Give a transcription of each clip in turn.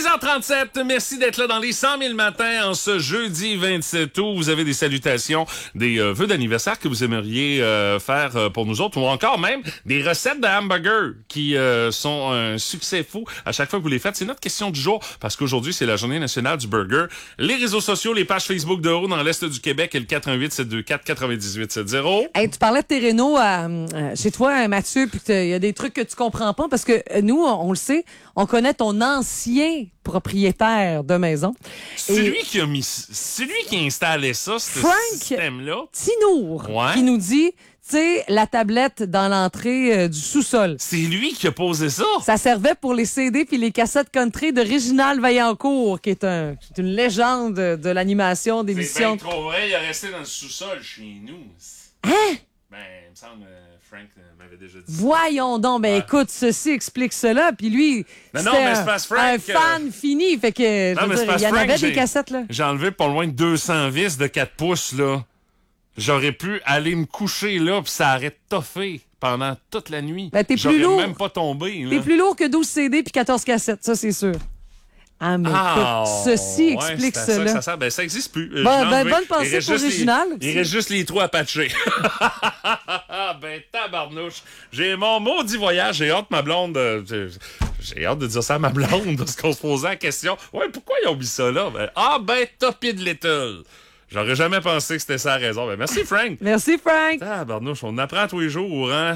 6h37, merci d'être là dans les 100 000 matins en ce jeudi 27 août. Vous avez des salutations, des vœux d'anniversaire que vous aimeriez faire pour nous autres ou encore même des recettes de hamburgers qui sont un succès fou à chaque fois que vous les faites. C'est notre question du jour parce qu'aujourd'hui, c'est la journée nationale du burger. Les réseaux sociaux, les pages Facebook de Haut dans l'Est du Québec et le 418-724-9870. Hey, tu parlais de tes rénaux chez toi, Mathieu, puis il y a des trucs que tu comprends pas parce que nous, on le sait, on connaît ton ancien propriétaire de maison. C'est lui qui a installé ça, ce système-là. Tinour, qui nous dit, tu sais, la tablette dans l'entrée du sous-sol. C'est lui qui a posé ça. Ça servait pour les CD puis les cassettes country de Réginald Vaillancourt, qui est une légende de l'animation d'émission. C'est bien trop vrai, il est resté dans le sous-sol chez nous. Hein? Ben, il me semble, Frank m'avait déjà dit Voyons donc, écoute, ceci explique cela, puis lui, un fan fini, fait que, il y en avait des cassettes, là. J'ai enlevé pas loin de 200 vis de 4 pouces, là. J'aurais pu aller me coucher là, puis ça aurait toffé pendant toute la nuit. Ben, t'es plus lourd. Même pas tombé, là. T'es plus lourd que 12 CD puis 14 cassettes, ça, c'est sûr. Ah, mais écoute, ceci explique cela. Ça existe plus. Bonne pensée pour Réginald. Il reste juste les trous à patcher. Ben, tabarnouche. J'ai mon maudit voyage. J'ai hâte, ma blonde. J'ai hâte de dire ça à ma blonde parce qu'on se posait la question. Ouais, pourquoi ils ont mis ça là? Toppy de Little. J'aurais jamais pensé que c'était ça la raison. Ben, merci, Frank. Merci, Frank. Tabarnouche, on apprend tous les jours, hein?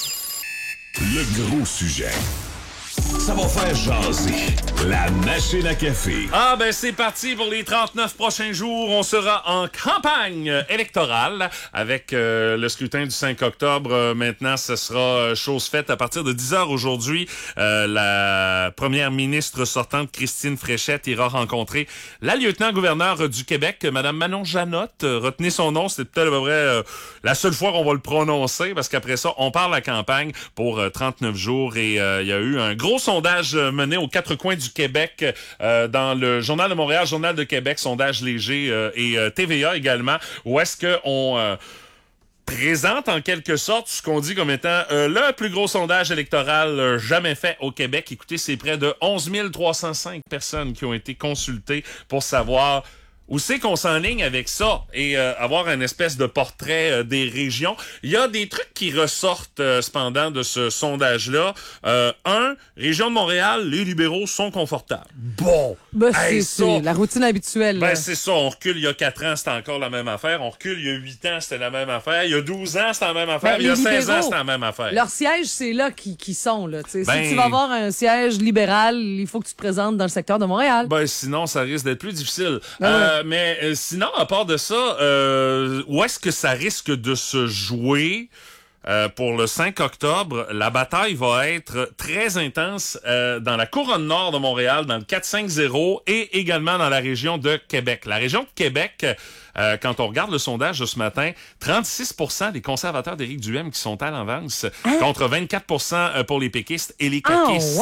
Le gros sujet. Ça va faire jaser. La machine à café. C'est parti pour les 39 prochains jours. On sera en campagne électorale avec le scrutin du 5 octobre. Maintenant, ce sera chose faite à partir de 10h aujourd'hui. La première ministre sortante, Christine Fréchette, ira rencontrer la lieutenant-gouverneure du Québec, Mme Manon Janotte. Retenez son nom, c'est peut-être à peu près la seule fois qu'on va le prononcer parce qu'après ça, on part la campagne pour 39 jours et il y a eu un gros sondage mené aux quatre coins du Québec dans le Journal de Montréal, Journal de Québec, sondage léger et TVA également, où est-ce qu'on présente en quelque sorte ce qu'on dit comme étant le plus gros sondage électoral jamais fait au Québec. Écoutez, c'est près de 11 305 personnes qui ont été consultées pour savoir où c'est qu'on s'enligne avec ça et avoir un espèce de portrait des régions. Il y a des trucs qui ressortent cependant de ce sondage-là. Région de Montréal, les libéraux sont confortables. Bon! C'est la routine habituelle. C'est ça. On recule il y a 4 ans, c'était encore la même affaire. On recule il y a 8 ans, c'était la même affaire. Il y a 12 ans, c'était la même affaire. Il y a 16 ans, c'était la même affaire. Leur siège, c'est là qui sont. Là. Si tu vas avoir un siège libéral, il faut que tu te présentes dans le secteur de Montréal. Sinon, ça risque d'être plus difficile. Mais sinon, à part de ça, où est-ce que ça risque de se jouer pour le 5 octobre? La bataille va être très intense dans la couronne nord de Montréal, dans le 450 et également dans la région de Québec. La région de Québec, quand on regarde le sondage de ce matin, 36% des conservateurs d'Éric Duhaime qui sont à l'avance, contre 24% pour les péquistes et les caquistes.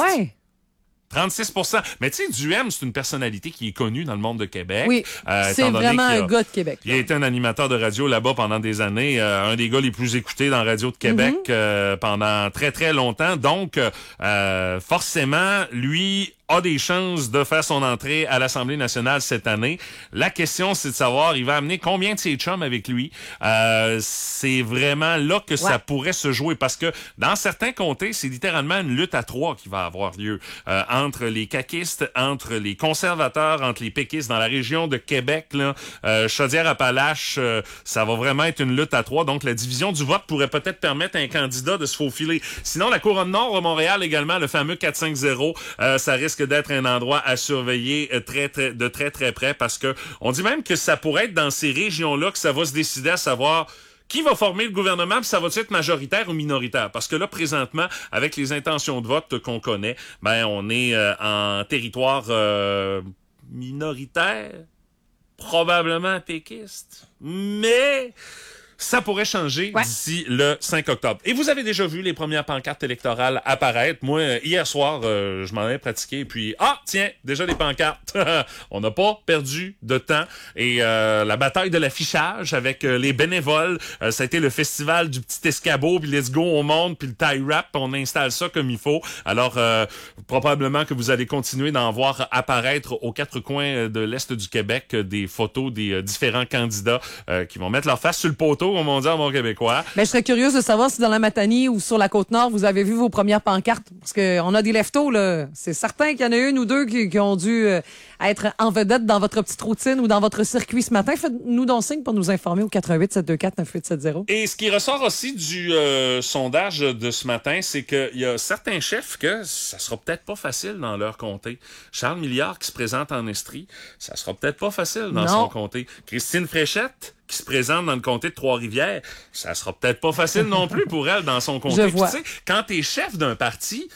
36%. Mais tu sais, Duhaime, c'est une personnalité qui est connue dans le monde de Québec. Oui, c'est vraiment un gars de Québec. Il a été un animateur de radio là-bas pendant des années, un des gars les plus écoutés dans la radio de Québec pendant très, très longtemps. Donc, forcément, lui a des chances de faire son entrée à l'Assemblée nationale cette année. La question, c'est de savoir, il va amener combien de ses chums avec lui. C'est vraiment là que ça pourrait se jouer parce que dans certains comtés, c'est littéralement une lutte à 3 qui va avoir lieu entre les caquistes, entre les conservateurs, entre les péquistes dans la région de Québec. Chaudière-Appalaches, ça va vraiment être une lutte à 3. Donc, la division du vote pourrait peut-être permettre à un candidat de se faufiler. Sinon, la couronne nord de Montréal également, le fameux 450, ça risque d'être un endroit à surveiller de très très près parce que on dit même que ça pourrait être dans ces régions-là que ça va se décider à savoir qui va former le gouvernement, puis ça va être majoritaire ou minoritaire? Parce que là, présentement, avec les intentions de vote qu'on connaît, on est en territoire minoritaire, probablement péquiste. Mais ça pourrait changer d'ici le 5 octobre. Et vous avez déjà vu les premières pancartes électorales apparaître. Moi, hier soir, je m'en ai pratiqué. Puis, tiens, déjà des pancartes. On n'a pas perdu de temps. Et la bataille de l'affichage avec les bénévoles, ça a été le festival du petit escabeau, puis let's go, on monte, puis le tie wrap, on installe ça comme il faut. Alors, probablement que vous allez continuer d'en voir apparaître aux quatre coins de l'Est du Québec des photos des différents candidats qui vont mettre leur face sur le poteau, comme on dit en bon québécois. Ben, je serais curieuse de savoir si dans la Matanie ou sur la Côte-Nord, vous avez vu vos premières pancartes. Parce qu'on a des leftos, là. C'est certain qu'il y en a une ou deux qui ont dû être en vedette dans votre petite routine ou dans votre circuit ce matin. Faites-nous donc signe pour nous informer au 88-724-9870. Et ce qui ressort aussi du sondage de ce matin, c'est qu'il y a certains chefs que ça sera peut-être pas facile dans leur comté. Charles Milliard qui se présente en Estrie, ça sera peut-être pas facile dans son comté. Christine Fréchette qui se présente dans le comté de Trois-Rivières, ça sera peut-être pas facile non plus pour elle dans son comté. Je vois. Tu sais, quand t'es chef d'un parti,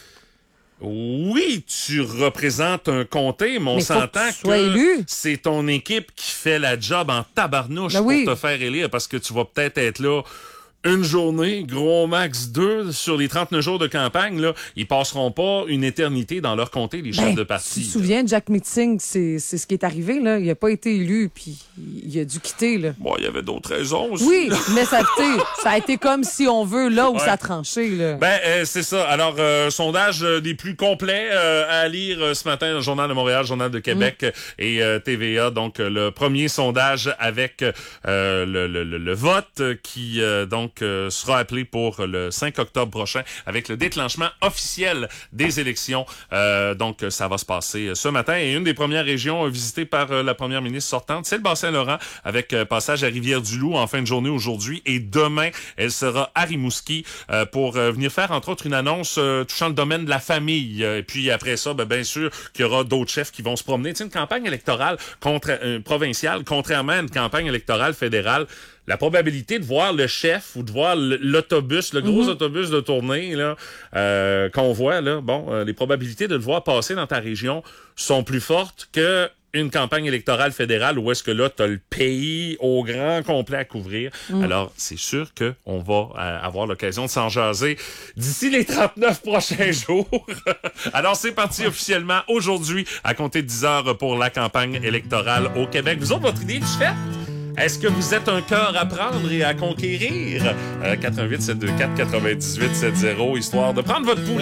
oui, tu représentes un comté, mais on s'entend que c'est ton équipe qui fait la job en tabarnouche pour te faire élire parce que tu vas peut-être être là une journée, gros max 2 sur les 39 jours de campagne. Là, ils passeront pas une éternité dans leur comté, les chefs de parti. Tu te souviens, Jack Meeting, c'est ce qui est arrivé. Là. Il a pas été élu, puis il a dû quitter. Là. Bon, il y avait d'autres raisons aussi. Oui, mais ça a été comme si on veut là où ça a tranché. Là. C'est ça. Alors, sondage des plus complets à lire ce matin dans le Journal de Montréal, Journal de Québec et TVA. Donc, le premier sondage avec le vote qui sera appelé pour le 5 octobre prochain avec le déclenchement officiel des élections. Donc, ça va se passer ce matin. Et une des premières régions visitées par la première ministre sortante, c'est le Bas-Saint-Laurent, avec passage à Rivière-du-Loup en fin de journée aujourd'hui. Et demain, elle sera à Rimouski pour venir faire, entre autres, une annonce touchant le domaine de la famille. Et puis après ça, bien sûr qu'il y aura d'autres chefs qui vont se promener. Tu sais, une campagne électorale provinciale, contrairement à une campagne électorale fédérale, la probabilité de voir le chef ou de voir l'autobus, le gros autobus de tournée là qu'on voit, là, les probabilités de le voir passer dans ta région sont plus fortes que une campagne électorale fédérale où est-ce que là, tu as le pays au grand complet à couvrir. Alors, c'est sûr qu'on va avoir l'occasion de s'en jaser d'ici les 39 prochains jours. Alors, c'est parti officiellement aujourd'hui à compter de 10 heures pour la campagne électorale au Québec. Vous autres, votre idée du fait? Est-ce que vous êtes un cœur à prendre et à conquérir? 88-724-9870, histoire de prendre votre pouls